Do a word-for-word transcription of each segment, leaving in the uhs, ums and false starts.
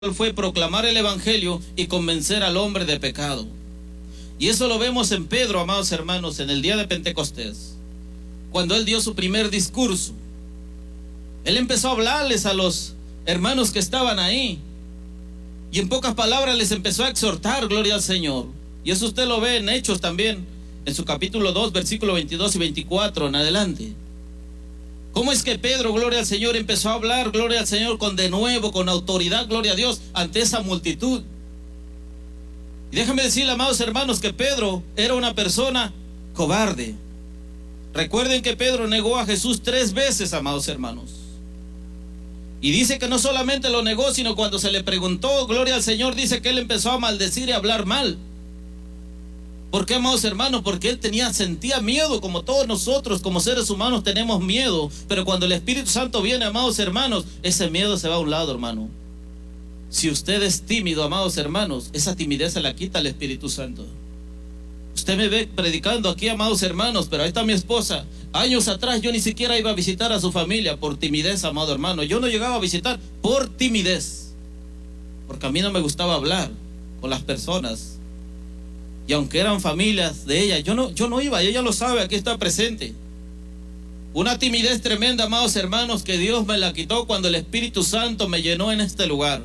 fue proclamar el evangelio y convencer al hombre de pecado. Y eso lo vemos en Pedro, amados hermanos, en el día de Pentecostés, cuando él dio su primer discurso. Él empezó a hablarles a los hermanos que estaban ahí, y en pocas palabras les empezó a exhortar, gloria al Señor. Y eso usted lo ve en Hechos también, en su capítulo dos, versículos veintidós y veinticuatro en adelante. ¿Cómo es que Pedro, gloria al Señor, empezó a hablar, gloria al Señor, con denuedo, con autoridad, gloria a Dios, ante esa multitud? Y déjenme decirle, amados hermanos, que Pedro era una persona cobarde. Recuerden que Pedro negó a Jesús tres veces, amados hermanos. Y dice que no solamente lo negó, sino cuando se le preguntó, gloria al Señor, dice que él empezó a maldecir y a hablar mal. ¿Por qué, amados hermanos? Porque él tenía, sentía miedo, como todos nosotros como seres humanos tenemos miedo. Pero cuando el Espíritu Santo viene, amados hermanos, ese miedo se va a un lado, hermano. Si usted es tímido, amados hermanos, esa timidez se la quita el Espíritu Santo. Usted me ve predicando aquí, amados hermanos, pero ahí está mi esposa. Años atrás yo ni siquiera iba a visitar a su familia por timidez, amado hermano. Yo no llegaba a visitar por timidez, porque a mí no me gustaba hablar con las personas. Y aunque eran familias de ella, yo no, yo no iba, y ella lo sabe, aquí está presente. Una timidez tremenda, amados hermanos, que Dios me la quitó cuando el Espíritu Santo me llenó en este lugar.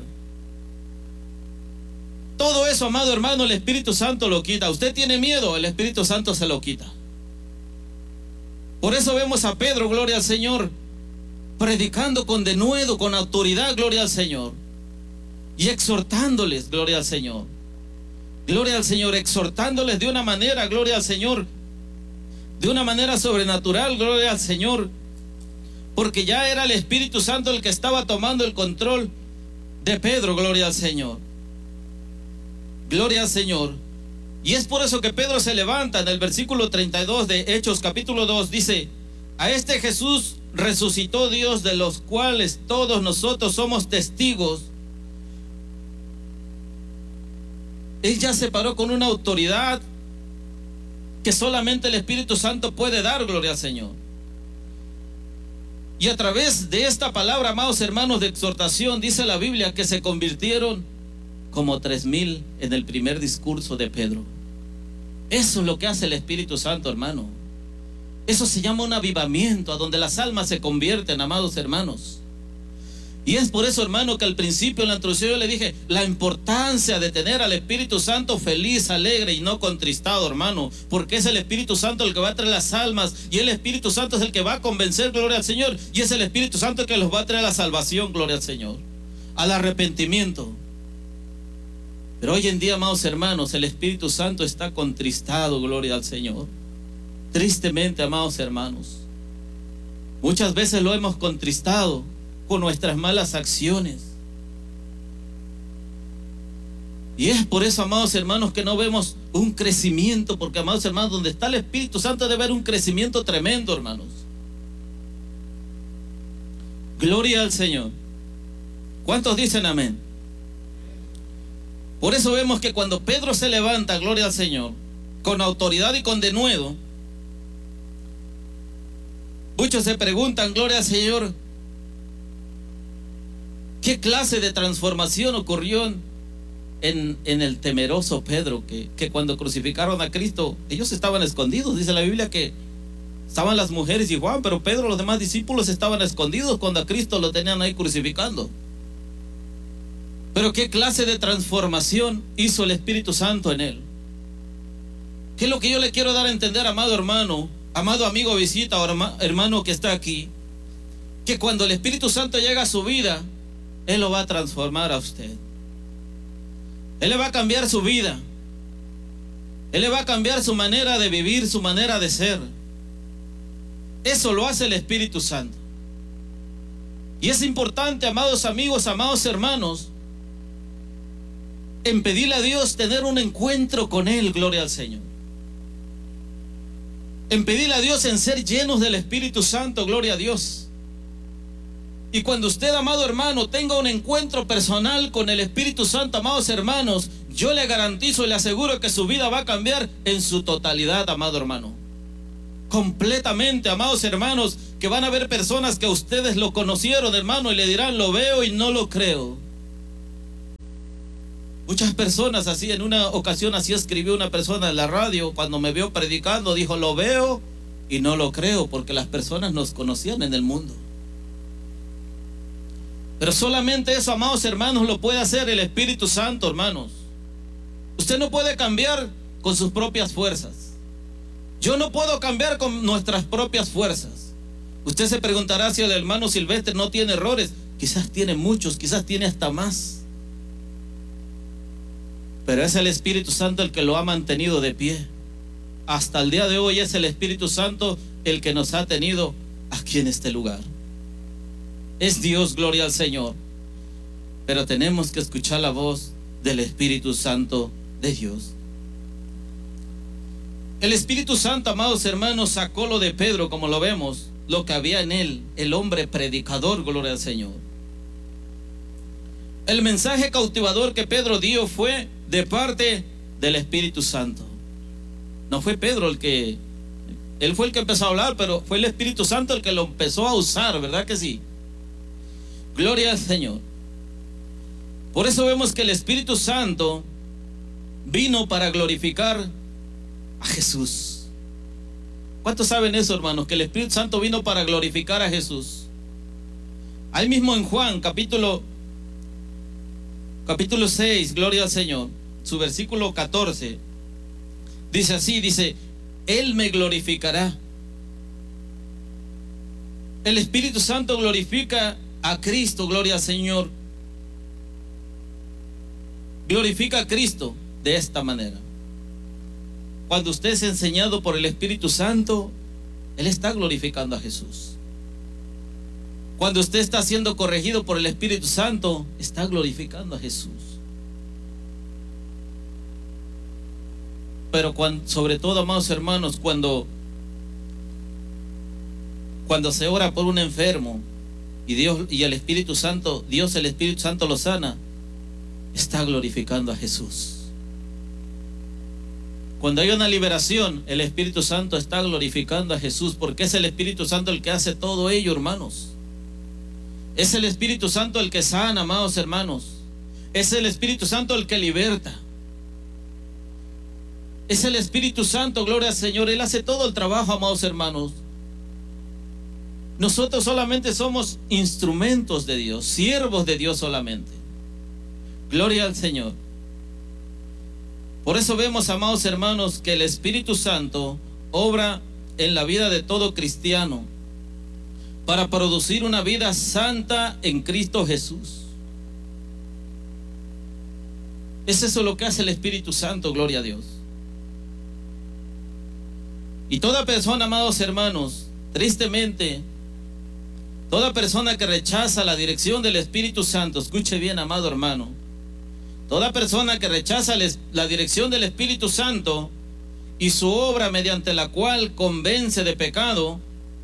Todo eso, amado hermano, el Espíritu Santo lo quita. Usted tiene miedo, el Espíritu Santo se lo quita. Por eso vemos a Pedro, gloria al Señor, predicando con denuedo, con autoridad, gloria al Señor, y exhortándoles, gloria al Señor. Gloria al Señor, exhortándoles de una manera, gloria al Señor, de una manera sobrenatural, gloria al Señor, porque ya era el Espíritu Santo el que estaba tomando el control de Pedro, gloria al Señor. Gloria al Señor. Y es por eso que Pedro se levanta en el versículo treinta y dos de Hechos capítulo dos, dice: a este Jesús resucitó Dios, de los cuales todos nosotros somos testigos. Él ya se paró con una autoridad que solamente el Espíritu Santo puede dar, gloria al Señor. Y a través de esta palabra, amados hermanos, de exhortación, dice la Biblia que se convirtieron como tres mil en el primer discurso de Pedro. Eso es lo que hace el Espíritu Santo, hermano. Eso se llama un avivamiento, a donde las almas se convierten, amados hermanos. Y es por eso, hermano, que al principio en la introducción yo le dije la importancia de tener al Espíritu Santo feliz, alegre y no contristado, hermano, porque es el Espíritu Santo el que va a traer las almas, y el Espíritu Santo es el que va a convencer, gloria al Señor, y es el Espíritu Santo el que los va a traer a la salvación, gloria al Señor, al arrepentimiento. Pero hoy en día, amados hermanos, el Espíritu Santo está contristado, gloria al Señor. Tristemente, amados hermanos, muchas veces lo hemos contristado con nuestras malas acciones. Y es por eso, amados hermanos, que no vemos un crecimiento, porque, amados hermanos, donde está el Espíritu Santo debe haber un crecimiento tremendo, hermanos. Gloria al Señor. ¿Cuántos dicen amén? Por eso vemos que cuando Pedro se levanta, gloria al Señor, con autoridad y con denuedo, muchos se preguntan, gloria al Señor, ¿qué clase de transformación ocurrió en, en el temeroso Pedro? Que, que cuando crucificaron a Cristo, ellos estaban escondidos. Dice la Biblia que estaban las mujeres y Juan, pero Pedro y los demás discípulos estaban escondidos cuando a Cristo lo tenían ahí crucificando. Pero ¿qué clase de transformación hizo el Espíritu Santo en él? ¿Qué es lo que yo le quiero dar a entender, amado hermano, amado amigo visita o hermano que está aquí? Que cuando el Espíritu Santo llega a su vida, Él lo va a transformar a usted. Él le va a cambiar su vida. Él le va a cambiar su manera de vivir, su manera de ser. Eso lo hace el Espíritu Santo. Y es importante, amados amigos, amados hermanos, en pedirle a Dios tener un encuentro con Él, gloria al Señor. En pedirle a Dios en ser llenos del Espíritu Santo, gloria a Dios. Y cuando usted, amado hermano, tenga un encuentro personal con el Espíritu Santo, amados hermanos, yo le garantizo y le aseguro que su vida va a cambiar en su totalidad, amado hermano. Completamente, amados hermanos, que van a haber personas que ustedes lo conocieron, hermano, y le dirán, lo veo y no lo creo. Muchas personas así, en una ocasión así escribió una persona en la radio, cuando me vio predicando, dijo, lo veo y no lo creo, porque las personas nos conocían en el mundo. Pero solamente eso, amados hermanos, lo puede hacer el Espíritu Santo, hermanos. Usted no puede cambiar con sus propias fuerzas. Yo no puedo cambiar con nuestras propias fuerzas. Usted se preguntará si el hermano Silvestre no tiene errores. Quizás tiene muchos, quizás tiene hasta más. Pero es el Espíritu Santo el que lo ha mantenido de pie. Hasta el día de hoy es el Espíritu Santo el que nos ha tenido aquí en este lugar. Es Dios, gloria al Señor. Pero tenemos que escuchar la voz del Espíritu Santo de Dios. El Espíritu Santo, amados hermanos, sacó lo de Pedro, como lo vemos, lo que había en él, el hombre predicador, gloria al Señor. El mensaje cautivador que Pedro dio fue de parte del Espíritu Santo. No fue Pedro el que, él fue el que empezó a hablar, pero fue el Espíritu Santo el que lo empezó a usar, ¿verdad que sí? Gloria al Señor. Por eso vemos que el Espíritu Santo vino para glorificar a Jesús. ¿Cuántos saben eso, hermanos? Que el Espíritu Santo vino para glorificar a Jesús. Ahí mismo en Juan, capítulo Capítulo seis, gloria al Señor, su versículo catorce, dice así, dice, Él me glorificará. El Espíritu Santo glorifica a Cristo, gloria al Señor. Glorifica a Cristo de esta manera. Cuando usted es enseñado por el Espíritu Santo, Él está glorificando a Jesús. Cuando usted está siendo corregido por el Espíritu Santo, está glorificando a Jesús. Pero cuando, sobre todo, amados hermanos, cuando, cuando se ora por un enfermo y Dios y el Espíritu Santo, Dios el Espíritu Santo lo sana, está glorificando a Jesús. Cuando hay una liberación, el Espíritu Santo está glorificando a Jesús, porque es el Espíritu Santo el que hace todo ello, hermanos. Es el Espíritu Santo el que sana, amados hermanos. Es el Espíritu Santo el que liberta. Es el Espíritu Santo, gloria al Señor. Él hace todo el trabajo, amados hermanos. Nosotros solamente somos instrumentos de Dios, siervos de Dios solamente. Gloria al Señor. Por eso vemos, amados hermanos, que el Espíritu Santo obra en la vida de todo cristiano para producir una vida santa en Cristo Jesús. Es eso lo que hace el Espíritu Santo, gloria a Dios. Y toda persona, amados hermanos, tristemente, toda persona que rechaza la dirección del Espíritu Santo, escuche bien, amado hermano, toda persona que rechaza la dirección del Espíritu Santo y su obra mediante la cual convence de pecado,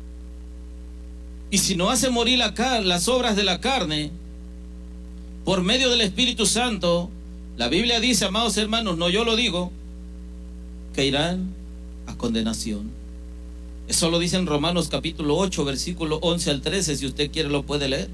y si no hace morir la car- las obras de la carne por medio del Espíritu Santo, la Biblia dice, amados hermanos, no yo lo digo, que irán a condenación. Eso lo dice en Romanos capítulo ocho, versículo once al trece, si usted quiere lo puede leer.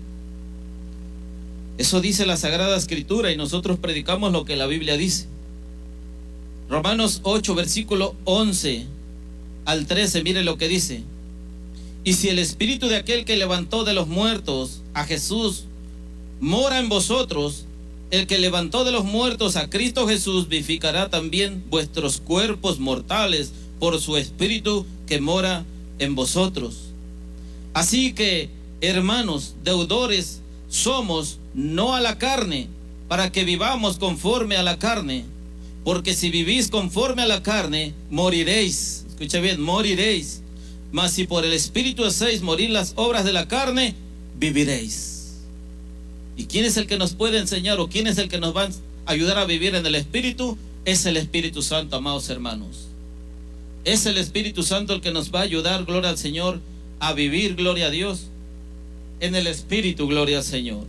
Eso dice la Sagrada Escritura y nosotros predicamos lo que la Biblia dice. Romanos ocho, versículo once al trece, mire lo que dice. Y si el Espíritu de aquel que levantó de los muertos a Jesús mora en vosotros, el que levantó de los muertos a Cristo Jesús vivificará también vuestros cuerpos mortales por su Espíritu que mora en vosotros. Así que, hermanos, deudores somos, no a la carne, para que vivamos conforme a la carne, porque si vivís conforme a la carne, moriréis. Escucha bien, moriréis. Mas si por el Espíritu hacéis morir las obras de la carne, viviréis. ¿Y quién es el que nos puede enseñar o quién es el que nos va a ayudar a vivir en el Espíritu? Es el Espíritu Santo, amados hermanos. Es el Espíritu Santo el que nos va a ayudar, gloria al Señor, a vivir, gloria a Dios, en el Espíritu, gloria al Señor.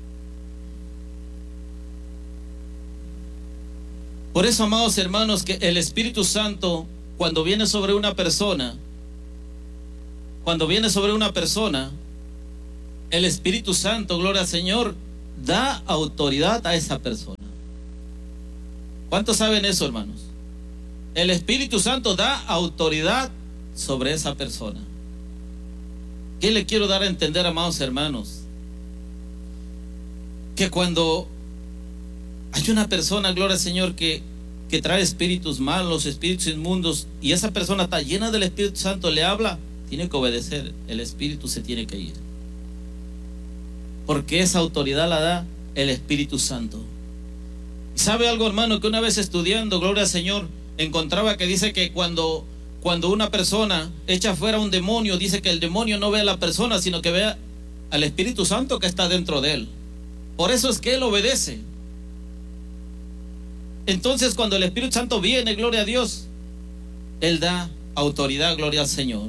Por eso, amados hermanos, que el Espíritu Santo, cuando viene sobre una persona, cuando viene sobre una persona, el Espíritu Santo, gloria al Señor, da autoridad a esa persona. ¿Cuántos saben eso, hermanos? El Espíritu Santo da autoridad sobre esa persona. ¿Qué le quiero dar a entender, amados hermanos? Que cuando hay una persona, gloria al Señor, que, que trae espíritus malos, espíritus inmundos, y esa persona está llena del Espíritu Santo, le habla, tiene que obedecer. El espíritu se tiene que ir, porque esa autoridad la da el Espíritu Santo. ¿Y sabe algo, hermano? Que una vez estudiando, gloria al Señor, encontraba que dice que cuando, cuando una persona echa fuera un demonio, dice que el demonio no ve a la persona, sino que ve al Espíritu Santo que está dentro de él. Por eso es que él obedece. Entonces, cuando el Espíritu Santo viene, gloria a Dios, él da autoridad, gloria al Señor.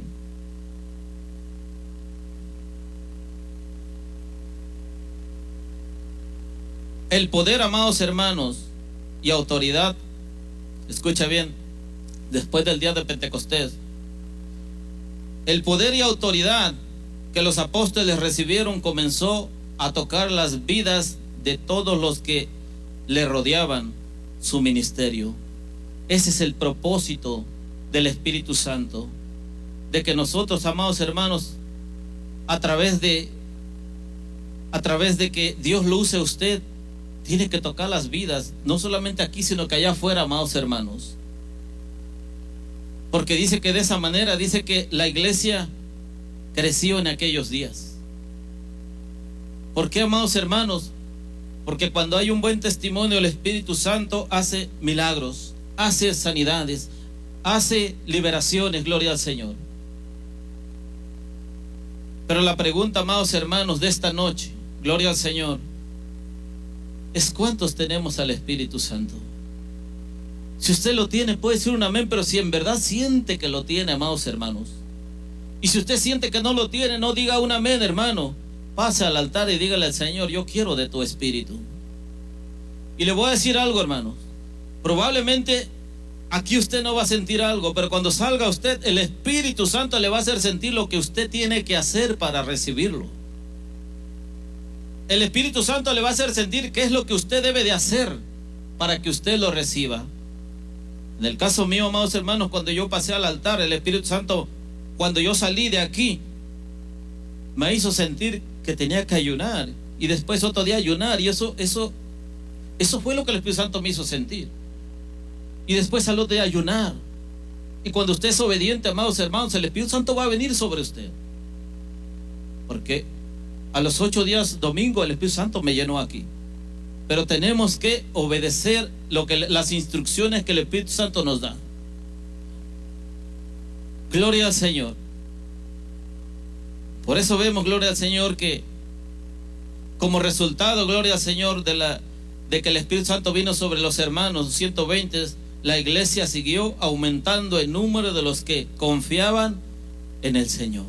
El poder, amados hermanos, y autoridad, escucha bien, después del día de Pentecostés, el poder y autoridad que los apóstoles recibieron comenzó a tocar las vidas de todos los que le rodeaban su ministerio. Ese es el propósito del Espíritu Santo, de que nosotros, amados hermanos, a través de a través de que Dios lo use a usted, tiene que tocar las vidas, no solamente aquí, sino que allá afuera, amados hermanos. Porque dice que de esa manera, dice que la iglesia creció en aquellos días. ¿Por qué, amados hermanos? Porque cuando hay un buen testimonio, el Espíritu Santo hace milagros, hace sanidades, hace liberaciones, gloria al Señor. Pero la pregunta, amados hermanos, de esta noche, gloria al Señor, es ¿cuántos tenemos al Espíritu Santo? Si usted lo tiene, puede decir un amén, pero si en verdad siente que lo tiene, amados hermanos, y si usted siente que no lo tiene, no diga un amén, hermano. Pase al altar y dígale al Señor: yo quiero de tu Espíritu. Y le voy a decir algo, hermanos. Probablemente aquí usted no va a sentir algo, pero cuando salga usted, el Espíritu Santo le va a hacer sentir lo que usted tiene que hacer para recibirlo. El Espíritu Santo le va a hacer sentir qué es lo que usted debe de hacer para que usted lo reciba. En el caso mío, amados hermanos, cuando yo pasé al altar, el Espíritu Santo, cuando yo salí de aquí, me hizo sentir que tenía que ayunar, y después otro día ayunar, y eso, eso, eso fue lo que el Espíritu Santo me hizo sentir. Y después al otro día ayunar. Y cuando usted es obediente, amados hermanos, el Espíritu Santo va a venir sobre usted. Porque a los ocho días, domingo, el Espíritu Santo me llenó aquí. Pero tenemos que obedecer lo que, las instrucciones que el Espíritu Santo nos da. Gloria al Señor. Por eso vemos, gloria al Señor, que como resultado, gloria al Señor, de, la, de que el Espíritu Santo vino sobre los hermanos, ciento veinte, la iglesia siguió aumentando el número de los que confiaban en el Señor.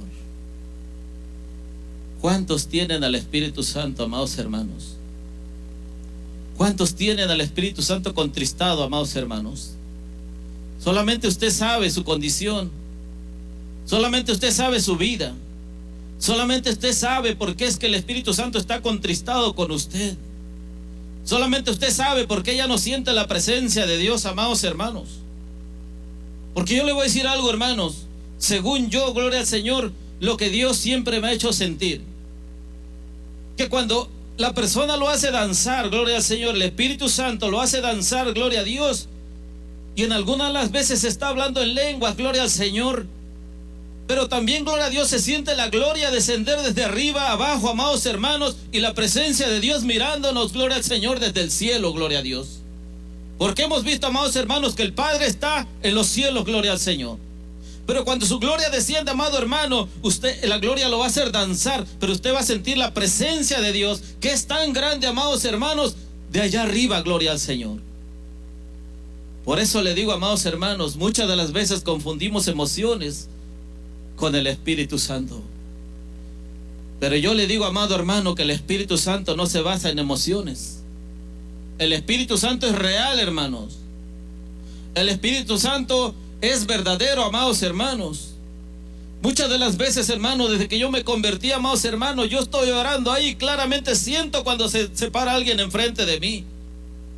¿Cuántos tienen al Espíritu Santo, amados hermanos? ¿Cuántos tienen al Espíritu Santo contristado, amados hermanos? Solamente usted sabe su condición. Solamente usted sabe su vida. Solamente usted sabe por qué es que el Espíritu Santo está contristado con usted. Solamente usted sabe por qué ya no siente la presencia de Dios, amados hermanos. Porque yo le voy a decir algo, hermanos. Según yo, gloria al Señor, lo que Dios siempre me ha hecho sentir, que cuando la persona lo hace danzar, gloria al Señor, el Espíritu Santo lo hace danzar, gloria a Dios, y en algunas de las veces está hablando en lenguas, gloria al Señor, pero también, gloria a Dios, se siente la gloria descender desde arriba a abajo, amados hermanos, y la presencia de Dios mirándonos, gloria al Señor, desde el cielo, gloria a Dios. Porque hemos visto, amados hermanos, que el Padre está en los cielos, gloria al Señor. Pero cuando su gloria desciende, amado hermano, usted, la gloria lo va a hacer danzar, pero usted va a sentir la presencia de Dios, que es tan grande, amados hermanos, de allá arriba, gloria al Señor. Por eso le digo, amados hermanos, muchas de las veces confundimos emociones con el Espíritu Santo. Pero yo le digo, amado hermano, que el Espíritu Santo no se basa en emociones. El Espíritu Santo es real, hermanos. El Espíritu Santo es verdadero, amados hermanos. Muchas de las veces, hermanos, desde que yo me convertí, amados hermanos, yo estoy orando ahí, claramente siento cuando se, se para alguien enfrente de mí.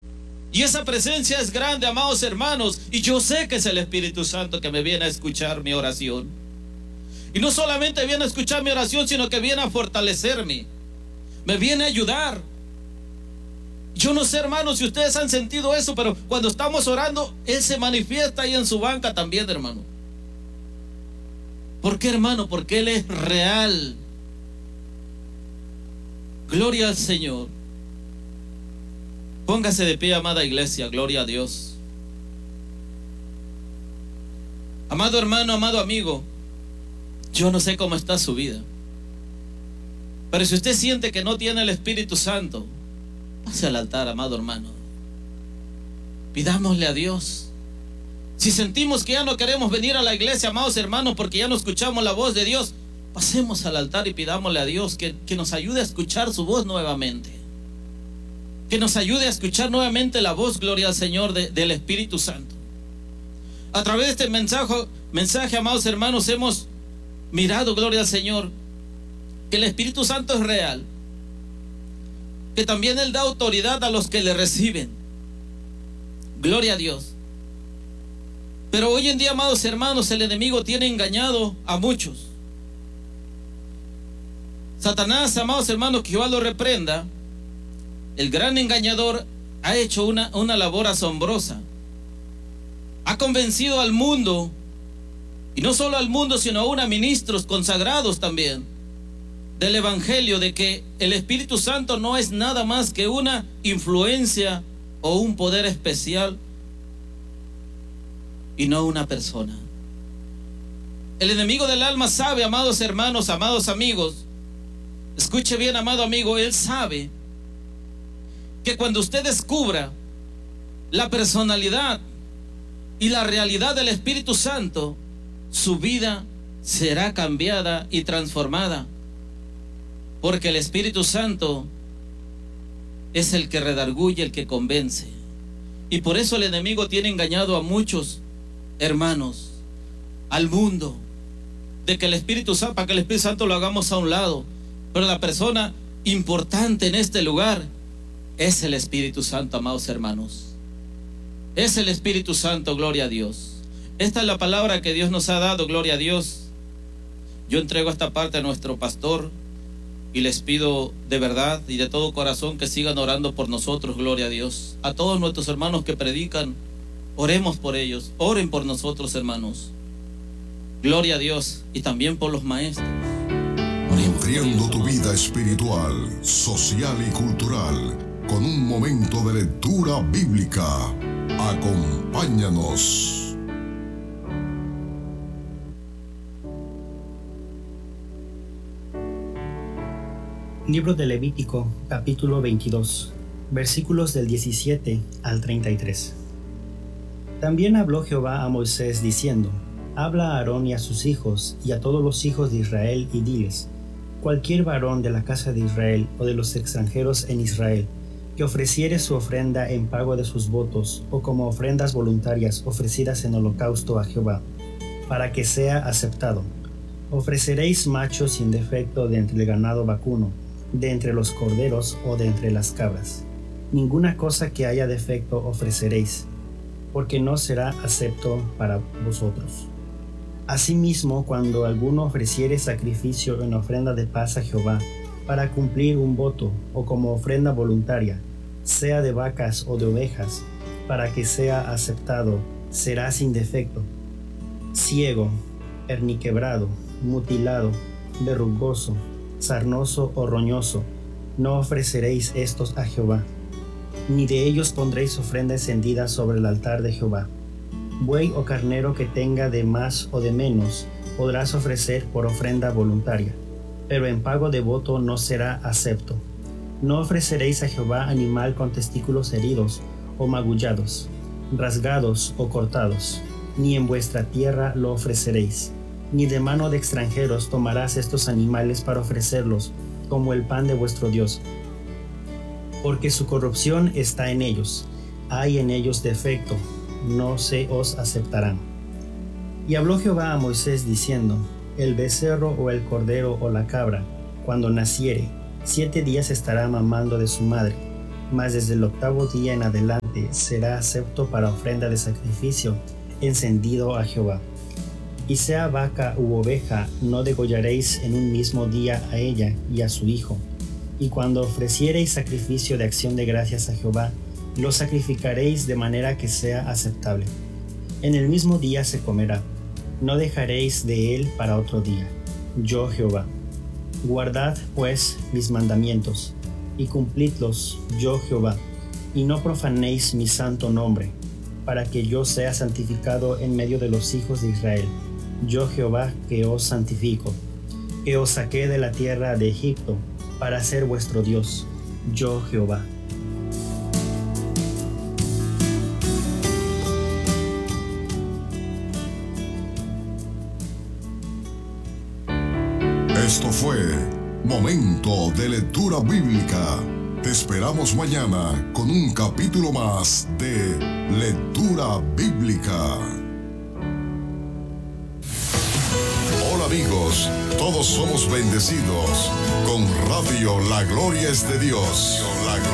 Y esa presencia es grande, amados hermanos, y yo sé que es el Espíritu Santo que me viene a escuchar mi oración. Y no solamente viene a escuchar mi oración, sino que viene a fortalecerme, me viene a ayudar. Yo no sé, hermanos, si ustedes han sentido eso, pero cuando estamos orando, Él se manifiesta ahí en su banca también, hermano. ¿Por qué, hermano? Porque Él es real. Gloria al Señor. Póngase de pie, amada iglesia, gloria a Dios. Amado hermano, amado amigo, yo no sé cómo está su vida, pero si usted siente que no tiene el Espíritu Santo, pase al altar, amado hermano. Pidámosle a Dios. Si sentimos que ya no queremos venir a la iglesia, amados hermanos, porque ya no escuchamos la voz de Dios, pasemos al altar y pidámosle a Dios que, que nos ayude a escuchar su voz nuevamente. Que nos ayude a escuchar nuevamente la voz, gloria al Señor, de, del Espíritu Santo. A través de este mensaje, mensaje, amados hermanos, hemos mirado, gloria al Señor, que el Espíritu Santo es real, que también Él da autoridad a los que le reciben. Gloria a Dios. Pero hoy en día, amados hermanos, el enemigo tiene engañado a muchos. Satanás, amados hermanos, que Jehová lo reprenda, el gran engañador, ha hecho una, una labor asombrosa. Ha convencido al mundo, y no solo al mundo, sino aún a ministros consagrados también, del Evangelio, de que el Espíritu Santo no es nada más que una influencia o un poder especial y no una persona. El enemigo del alma sabe, amados hermanos, amados amigos, escuche bien, amado amigo, él sabe que cuando usted descubra la personalidad y la realidad del Espíritu Santo, su vida será cambiada y transformada, porque el Espíritu Santo es el que redarguye, el que convence. Y por eso el enemigo tiene engañado a muchos hermanos, al mundo, de que el Espíritu Santo, para que el Espíritu Santo lo hagamos a un lado. Pero la persona importante en este lugar es el Espíritu Santo, amados hermanos. Es el Espíritu Santo, gloria a Dios. Esta es la palabra que Dios nos ha dado, gloria a Dios. Yo entrego esta parte a nuestro pastor y les pido de verdad y de todo corazón que sigan orando por nosotros, gloria a Dios. A todos nuestros hermanos que predican, oremos por ellos, oren por nosotros, hermanos. Gloria a Dios. Y también por los maestros. Nutriendo tu vida espiritual, social y cultural con un momento de lectura bíblica. Acompáñanos. Libro de Levítico, capítulo veintidós, versículos del diecisiete al treinta y tres. También habló Jehová a Moisés diciendo: Habla a Aarón y a sus hijos y a todos los hijos de Israel y diles: Cualquier varón de la casa de Israel o de los extranjeros en Israel que ofreciere su ofrenda en pago de sus votos o como ofrendas voluntarias ofrecidas en holocausto a Jehová, para que sea aceptado, ofreceréis machos sin defecto de entre el ganado vacuno, de entre los corderos o de entre las cabras. Ninguna cosa que haya defecto ofreceréis, porque no será acepto para vosotros. Asimismo, cuando alguno ofreciere sacrificio en ofrenda de paz a Jehová, para cumplir un voto o como ofrenda voluntaria, sea de vacas o de ovejas, para que sea aceptado, será sin defecto. Ciego, herniquebrado, mutilado, verrugoso, sarnoso o roñoso, no ofreceréis estos a Jehová, ni de ellos pondréis ofrenda encendida sobre el altar de Jehová. Buey o carnero que tenga de más o de menos, podrás ofrecer por ofrenda voluntaria, pero en pago de voto no será acepto. No ofreceréis a Jehová animal con testículos heridos o magullados, rasgados o cortados, ni en vuestra tierra lo ofreceréis, ni de mano de extranjeros tomarás estos animales para ofrecerlos como el pan de vuestro Dios, porque su corrupción está en ellos, hay en ellos defecto, no se os aceptarán. Y habló Jehová a Moisés diciendo: El becerro o el cordero o la cabra, cuando naciere, siete días estará mamando de su madre, mas desde el octavo día en adelante será acepto para ofrenda de sacrificio encendido a Jehová. Y sea vaca u oveja, no degollaréis en un mismo día a ella y a su hijo. Y cuando ofreciereis sacrificio de acción de gracias a Jehová, lo sacrificaréis de manera que sea aceptable. En el mismo día se comerá, no dejaréis de él para otro día. Yo Jehová. Guardad pues mis mandamientos, y cumplidlos, yo Jehová, y no profanéis mi santo nombre, para que yo sea santificado en medio de los hijos de Israel. Yo Jehová que os santifico, que os saqué de la tierra de Egipto, para ser vuestro Dios. Yo Jehová. Esto fue Momento de Lectura Bíblica. Te esperamos mañana con un capítulo más de Lectura Bíblica. Hola amigos, todos somos bendecidos con Radio La Gloria es de Dios. La